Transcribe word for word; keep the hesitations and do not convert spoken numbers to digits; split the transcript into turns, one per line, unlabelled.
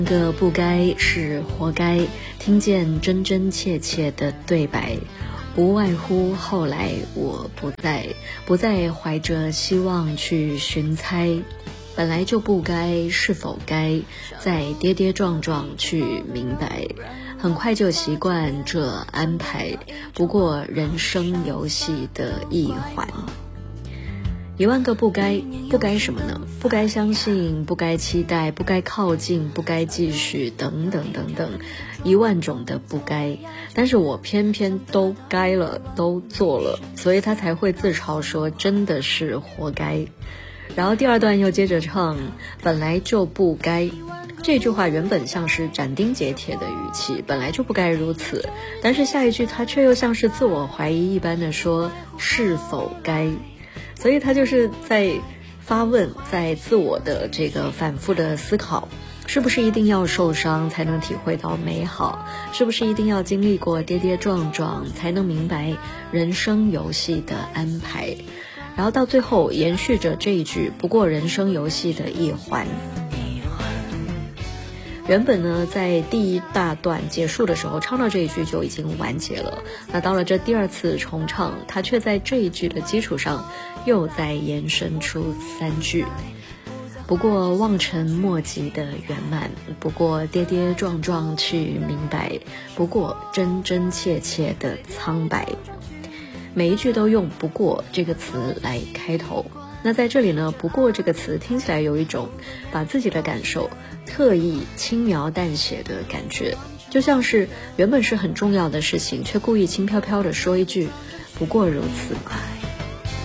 个不该是活该，听见真真切切的对白，无外乎后来我不再不再怀着希望去寻猜，本来就不该，是否该再跌跌撞撞去明白，很快就习惯这安排，不过人生游戏的一环。一万个不该，不该什么呢？不该相信，不该期待，不该靠近，不该继续，等等等等，一万种的不该，但是我偏偏都该了，都做了，所以他才会自嘲说真的是活该。然后第二段又接着唱，本来就不该，这句话原本像是斩钉截铁的语气，本来就不该如此，但是下一句他却又像是自我怀疑一般的说是否该，所以他就是在发问，在自我的这个反复的思考，是不是一定要受伤才能体会到美好？是不是一定要经历过跌跌撞撞才能明白人生游戏的安排？然后到最后延续着这一句，不过人生游戏的一环。原本呢，在第一大段结束的时候唱到这一句就已经完结了，那到了这第二次重唱，他却在这一句的基础上又再延伸出三句，不过望尘莫及的圆满，不过跌跌撞撞去明白，不过真真切切的苍白。每一句都用不过这个词来开头，那在这里呢，不过这个词听起来有一种把自己的感受特意轻描淡写的感觉，就像是原本是很重要的事情，却故意轻飘飘地说一句不过如此。